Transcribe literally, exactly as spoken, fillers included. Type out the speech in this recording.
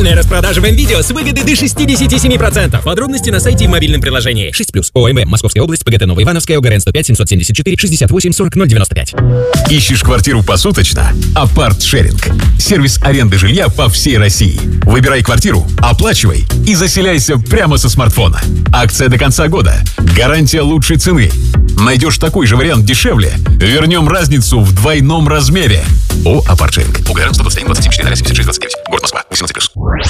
Еженедельная распродажа в МВидео с выгодой до шестьдесят семь процентов. Подробности на сайте и мобильном приложении. шесть плюс. ОМВ. Московская область. ПГТ Новоивановская. ОГРН сто пять семьсот семьдесят четыре шестьдесят восемь сорок ноль девяносто пять. Ищешь квартиру посуточно? Апарт-шеринг. Сервис аренды жилья по всей России. Выбирай квартиру, оплачивай и заселяйся прямо со смартфона. Акция до конца года. Гарантия лучшей цены. Найдешь такой же вариант дешевле? Вернем разницу в двойном размере. О, Апарт-шеринг. ОГРН сто двадцать один двадцать семь четыре семьдесят шесть двадцать девять. Город Москва. восемнадцать плюс.